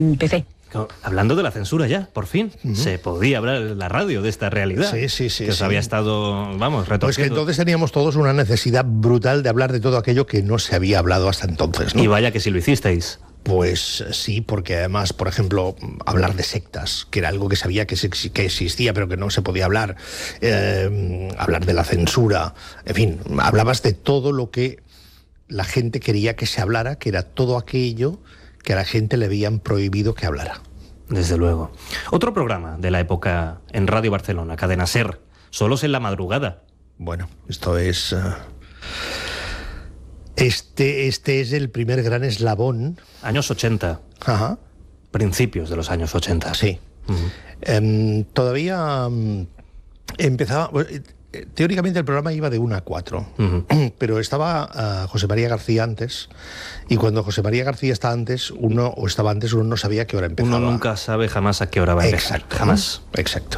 empecé. Hablando de la censura ya, por fin, se podía hablar en la radio de esta realidad. Sí. Que os había estado, retorciendo. Pues que entonces teníamos todos una necesidad brutal de hablar de todo aquello que no se había hablado hasta entonces, ¿no? Y vaya que si lo hicisteis. Pues sí, porque además, por ejemplo, hablar de sectas, que era algo que sabía que existía, pero que no se podía hablar, hablar de la censura, en fin, hablabas de todo lo que la gente quería que se hablara, que era todo aquello que a la gente le habían prohibido que hablara. Desde luego. Otro programa de la época en Radio Barcelona, Cadena SER, Solos en la Madrugada. Bueno, esto es... Este es el primer gran eslabón. Años 80. Ajá. Principios de los años 80. Sí. Todavía empezaba... Teóricamente el programa iba de 1 a 4, pero estaba José María García antes, y cuando José María García estaba antes, uno no sabía a qué hora empezaba. Uno nunca sabe jamás a qué hora va a empezar. Exacto. Jamás. Exacto.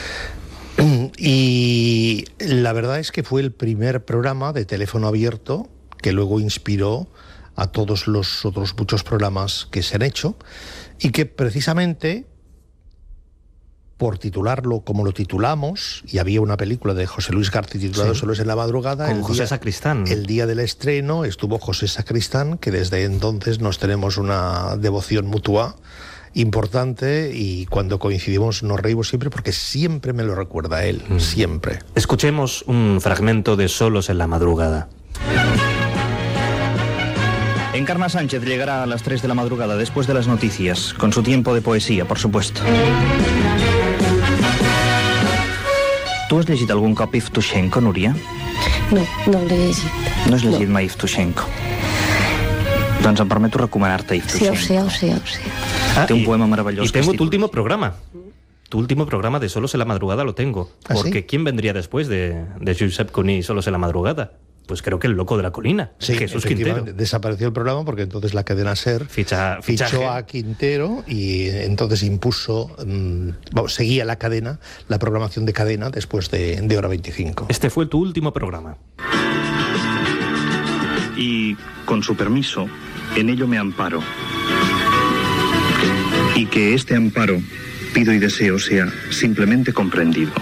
Y la verdad es que fue el primer programa de teléfono abierto que luego inspiró a todos los otros muchos programas que se han hecho, y que precisamente, por titularlo como lo titulamos, y había una película de José Luis García titulada Solos en la Madrugada, con José Sacristán. El día del estreno estuvo José Sacristán, que desde entonces nos tenemos una devoción mutua importante, y cuando coincidimos nos reímos siempre, porque siempre me lo recuerda él, siempre. Escuchemos un fragmento de Solos en la Madrugada. Encarna Sánchez llegará a las 3 de la madrugada después de las noticias, con su tiempo de poesía, por supuesto. Tu has llegit algun cop Yevtushenko, Núria? No l'he llegit. No has llegit mai Yevtushenko? Doncs em permeto recomanar-te Yevtushenko. Sí, ho sé. Té un poema meravellós. Y tengo tu último programa. Tu último programa de Solos en la Madrugada lo tengo. ¿Ah, porque sí? ¿quién vendría después de Josep Cuní Solos en la Madrugada? Pues creo que el loco de la colina, Sí, Jesús Quintero. Desapareció el programa porque entonces la cadena SER Fichaje. fichó a Quintero, y entonces impuso, seguía la cadena, la programación de cadena después de hora 25. Este fue tu último programa. Y, con su permiso, en ello me amparo. Y que este amparo, pido y deseo, sea simplemente comprendido.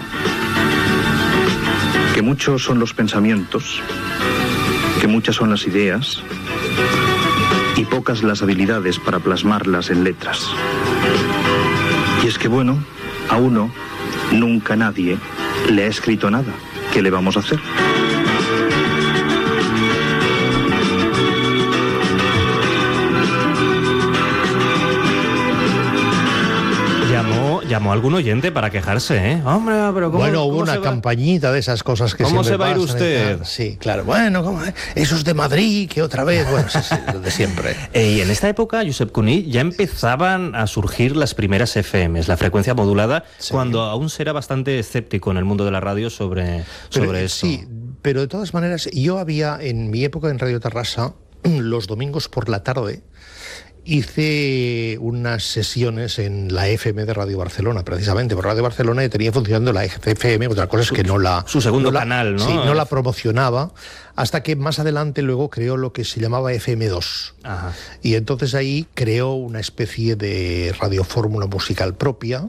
Que muchos son los pensamientos, que muchas son las ideas y pocas las habilidades para plasmarlas en letras. Y es que, bueno, a uno nunca nadie le ha escrito nada. ¿Qué le vamos a hacer? Llamó a algún oyente para quejarse, ¿eh? Hombre, pero ¿cómo? Bueno, hubo ¿cómo una campañita de esas cosas que ¿Cómo siempre se va a ir pasan, usted? Sí, claro. Bueno, ¿cómo? Esos de Madrid, que otra vez. Bueno, sí, lo de siempre. Y en esta época, Josep Cuní, ya empezaban a surgir las primeras FMs, la frecuencia modulada, Sí. cuando aún se era bastante escéptico en el mundo de la radio sobre eso. Sí, pero de todas maneras, yo había en mi época en Radio Tarrasa, los domingos por la tarde, hice unas sesiones en la FM de Radio Barcelona, precisamente, porque Radio Barcelona tenía funcionando la FM, otra cosa es que no la... Su segundo canal, ¿no? Sí, no la promocionaba, hasta que más adelante luego creó lo que se llamaba FM2. Ajá. Y entonces ahí creó una especie de radiofórmula musical propia,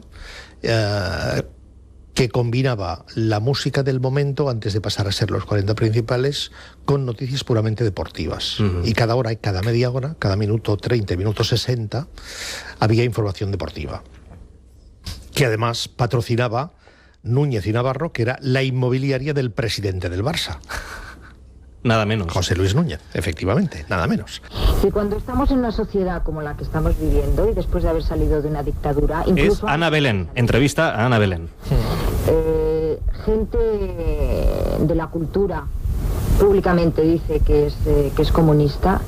que combinaba la música del momento, antes de pasar a ser los 40 principales, con noticias puramente deportivas. Y cada hora, cada media hora, cada minuto 30, minuto 60, había información deportiva, que además patrocinaba Núñez y Navarro, que era la inmobiliaria del presidente del Barça. Nada menos. José Luis Núñez, efectivamente, nada menos. Y cuando estamos en una sociedad como la que estamos viviendo, y después de haber salido de una dictadura, Es incluso Ana Belén, entrevista a Ana Belén. gente de la cultura públicamente dice que es comunista,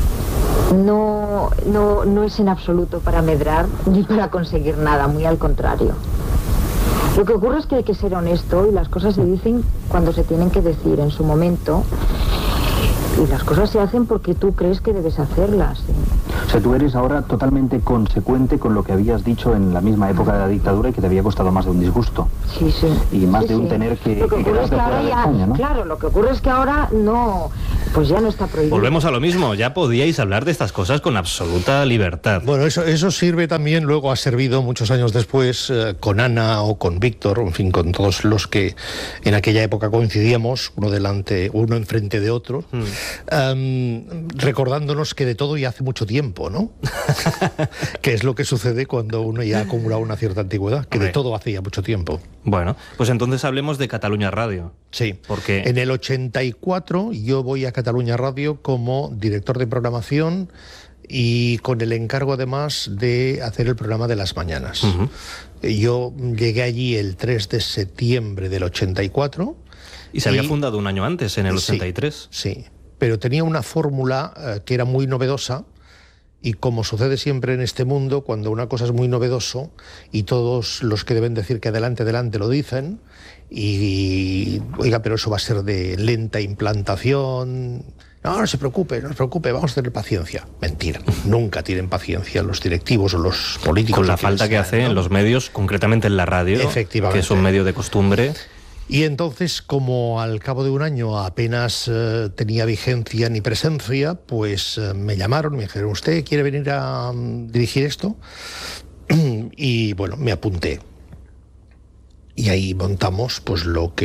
no es en absoluto para medrar ni para conseguir nada, muy al contrario. Lo que ocurre es que hay que ser honesto, y las cosas se dicen cuando se tienen que decir en su momento, y las cosas se hacen porque tú crees que debes hacerlas. O sea, tú eres ahora totalmente consecuente con lo que habías dicho en la misma época de la dictadura y que te había costado más de un disgusto. Sí, sí. Y más sí, de un sí. tener que Lo que ocurre es que ahora ya, España, ¿no? Claro, lo que ocurre es que ahora no, pues ya no está prohibido. Volvemos a lo mismo, ya podíais hablar de estas cosas con absoluta libertad. Bueno, eso sirve también, luego ha servido muchos años después con Ana o con Víctor, en fin, con todos los que en aquella época coincidíamos, uno enfrente de otro, recordándonos que de todo ya hace mucho tiempo, ¿no? Que es lo que sucede cuando uno ya ha acumulado una cierta antigüedad, que de todo hace ya mucho tiempo. Bueno, pues entonces hablemos de Catalunya Radio. Sí, porque en el 84 yo voy a Catalunya Radio como director de programación y con el encargo además de hacer el programa de las mañanas. Yo llegué allí el 3 de septiembre del 84. Y se había fundado un año antes, en el 83. Sí, pero tenía una fórmula que era muy novedosa. Y como sucede siempre en este mundo, cuando una cosa es muy novedoso y todos los que deben decir que adelante, adelante lo dicen, y oiga, pero eso va a ser de lenta implantación. No se preocupe, vamos a tener paciencia. Mentira, nunca tienen paciencia los directivos o los políticos. Con la falta que hace en los medios, concretamente en la radio, efectivamente, que es un medio de costumbre. Y entonces, como al cabo de un año apenas tenía vigencia ni presencia, pues me llamaron, me dijeron, ¿usted quiere venir a dirigir esto? Y bueno, me apunté. Y ahí montamos pues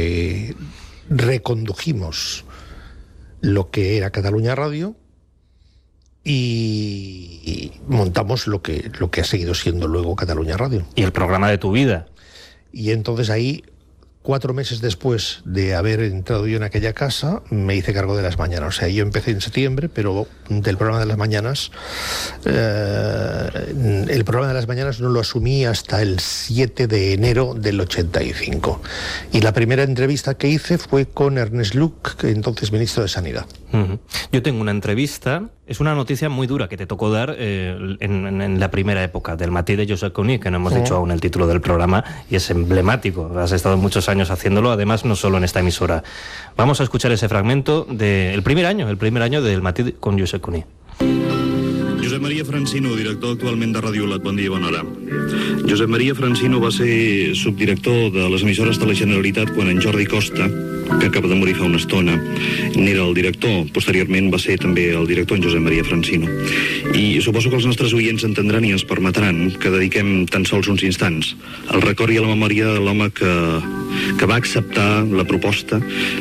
recondujimos lo que era Catalunya Radio y montamos lo que ha seguido siendo luego Catalunya Radio. Y el programa de tu vida. Y entonces ahí, 4 meses después de haber entrado yo en aquella casa, me hice cargo de las mañanas. O sea, yo empecé en septiembre, pero del programa de las mañanas, el programa de las mañanas no lo asumí hasta el 7 de enero del 85. Y la primera entrevista que hice fue con Ernest Lluch, entonces ministro de Sanidad. Yo tengo una entrevista, es una noticia muy dura que te tocó dar en la primera época del matí de Josep Cuní, que no hemos dicho aún el título del programa, y es emblemático. Has estado muchos años haciéndolo, además no solo en esta emisora. Vamos a escuchar ese fragmento del primer año del matí con Josep Cuní. Josep Maria Francino, director actualment de Ràdio Lat. Bon dia, bona hora. Josep Maria Francino va ser subdirector de les emissores de la Generalitat quan en Jordi Costa, que acaba de morir fa una estona, n'era el director. Posteriorment va ser també el director en Josep Maria Francino. I suposo que els nostres oients entendran i ens permetran que dediquem tan sols uns instants al record i a la memòria de l'home que va acceptar la proposta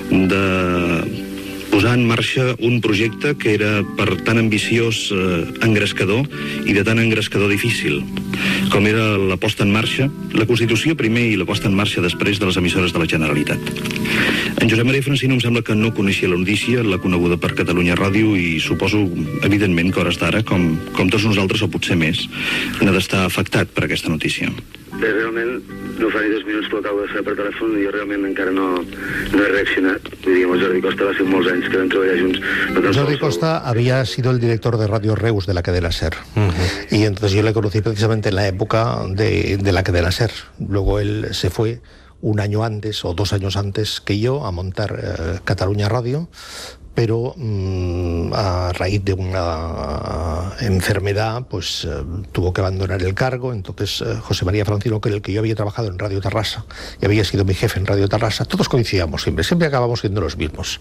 de posar en marxa un projecte que era per tan ambiciós engrescador i de tan engrescador difícil, com era la posta en marxa, la Constitució primer i la posta en marxa després de les emissores de la Generalitat. En Josep Maria Francino em sembla que no coneixia la notícia, l'ha coneguda per Catalunya Ràdio i suposo, evidentment, que hores d'ara, com tots nosaltres o potser més, n'ha d'estar afectat per aquesta notícia. Bé, realment no fa ni 2 minuts que l'acabo de fer per telèfon i jo realment encara no he reaccionat. Vull dir, amb el Jordi Costa va ser molts anys que vam treballar junts. Jordi Costa había sido el director de Radio Reus de la cadena SER. Y entonces yo le conocí precisamente en la época de la cadena SER. Luego él se fue un año antes o 2 años antes que yo a montar Catalunya Radio, pero a raíz de una enfermedad pues tuvo que abandonar el cargo. Entonces José María Francino, que era el que yo había trabajado en Radio Tarrasa y había sido mi jefe en Radio Tarrasa, todos coincidíamos siempre acabamos siendo los mismos,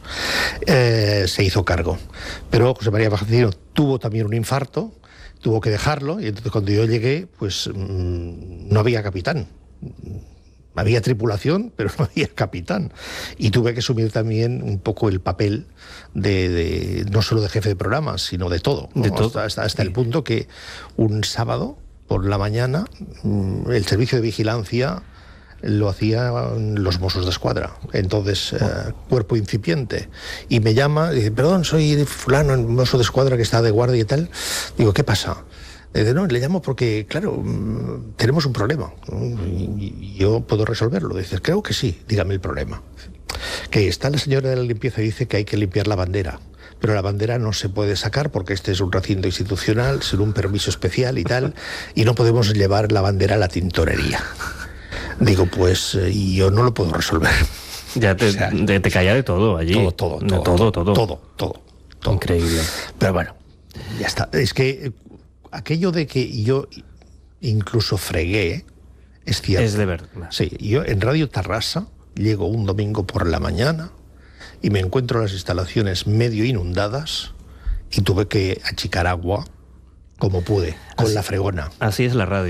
se hizo cargo. Pero José María Francino tuvo también un infarto, tuvo que dejarlo, y entonces cuando yo llegué pues no había capitán. Había tripulación, pero no había capitán. Y tuve que asumir también un poco el papel de no solo de jefe de programa, sino de todo, ¿no? Hasta el punto que un sábado por la mañana el servicio de vigilancia lo hacían los Mossos d'Esquadra, entonces cuerpo incipiente. Y me llama y dice, perdón, soy fulano, el Mosso d'Esquadra que está de guardia y tal. Digo, ¿qué pasa? No, le llamo porque, claro, tenemos un problema y yo puedo resolverlo. Dices, creo que sí, dígame el problema. Que está la señora de la limpieza y dice que hay que limpiar la bandera, pero la bandera no se puede sacar porque este es un recinto institucional sin un permiso especial y tal, y no podemos llevar la bandera a la tintorería. Digo, pues yo no lo puedo resolver. Ya te caía de todo allí. Todo. Increíble. Pero bueno, ya está. Es que aquello de que yo incluso fregué, es cierto. Es de verdad. Sí, yo en Radio Tarrasa llego un domingo por la mañana y me encuentro las instalaciones medio inundadas y tuve que achicar agua como pude, con la fregona. Así es la radio.